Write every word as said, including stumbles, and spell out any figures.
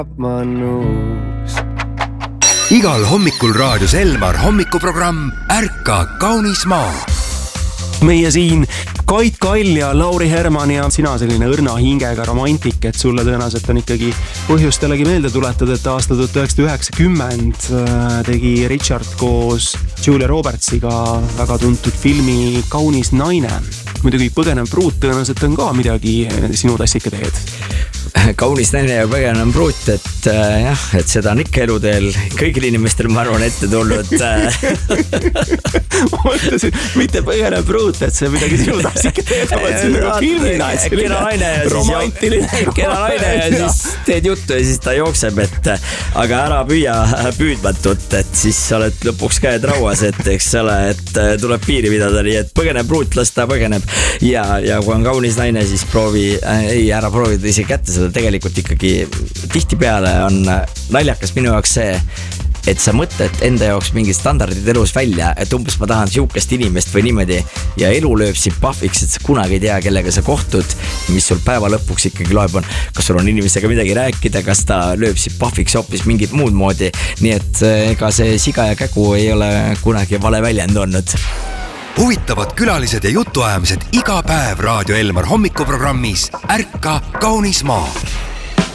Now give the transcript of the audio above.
Manus. Igal hommikul raadios Elmar hommikuprogramm Ärka kaunis maa. Meie siin Kait Kall ja Lauri Herman ja sina selline õrna hingega romantik, et sulle tõenäoliselt on ikkagi põhjustelegi meelde tuletada, et aasta tuhat üheksasada üheksakümmend tegi Richard koos Julia Robertsiga väga tuntud filmi Kaunis naine. Muidugi Põgenev pruut tõenäoliselt on ka midagi sinu tassike teed. Kaunis naine ja Põgenev pruut, et äh, jah, et seda on ikka eluteel kõigil inimestel, ma arvan, ette tulnud. Ma mõtlesin, mitte Põgenev pruut, et see midagi sinu tassike teed, vaid see nagu filmina, et selline romantiline. Kena naine ja siis teed juttu ja siis ta jookseb, et aga ära püüa püüdmatut, et siis oled lõpuks käed rauas, et eks ole, et tuleb piiri pidada, nii et Põgenev pruut, las ta põgeneb. Ja, ja kui on kaunis naine, siis proovi, ei ära proovida ise kätte seda, tegelikult ikkagi tihti peale on naljakas minu jaoks see, et sa mõtled enda jaoks mingid standardid elus välja, et umbes ma tahan siukest inimest või niimoodi ja elu lööb sind pahviks, et sa kunagi ei tea, kellega sa kohtud, mis sul päeva lõpuks ikkagi loeb on, kas sul on inimesega midagi rääkida, kas ta lööb sind pahviks hoopis mingit muud moodi, nii et ega see siga ja kägu ei ole kunagi vale väljend olnud. Huvitavad külalised ja jutuajamised iga päev Raadio Elmar hommikuprogrammis Ärka kaunis maa.